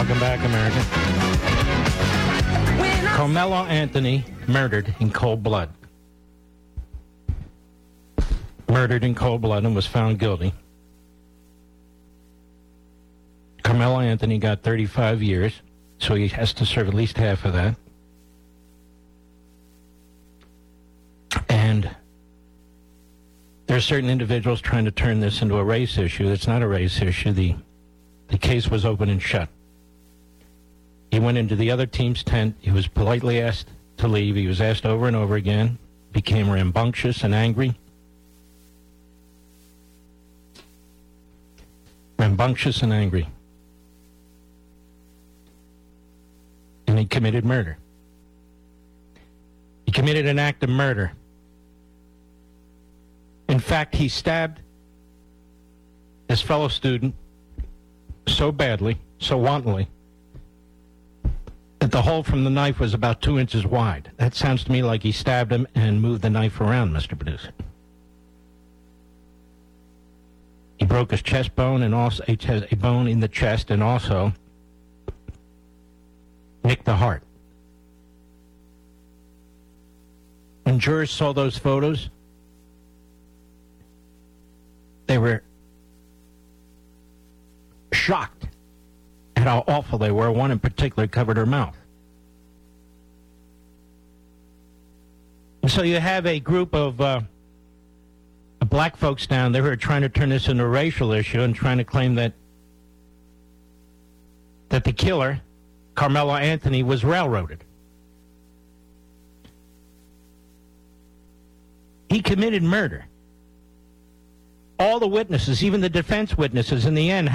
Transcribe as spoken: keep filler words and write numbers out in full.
Welcome back, America. Carmelo Anthony murdered in cold blood. Murdered in cold blood and was found guilty. Carmelo Anthony got thirty-five years, so he has to serve at least half of that. And there are certain individuals trying to turn this into a race issue. It's not a race issue. The, the case was open and shut. He went into the other team's tent. He was politely asked to leave. He was asked over and over again. Became rambunctious and angry. Rambunctious and angry. And he committed murder. He committed an act of murder. In fact, he stabbed his fellow student so badly, so wantonly, that the hole from the knife was about two inches wide. That sounds to me like he stabbed him and moved the knife around, Mister Producer. He broke his chest bone and also a, chest, a bone in the chest and also nicked the heart. When jurors saw those photos, they were shocked at how awful they were. One in particular covered her mouth. And so you have a group of uh, black folks down there who are trying to turn this into a racial issue and trying to claim that that the killer, Carmelo Anthony, was railroaded. He committed murder. All the witnesses, even the defense witnesses, in the end,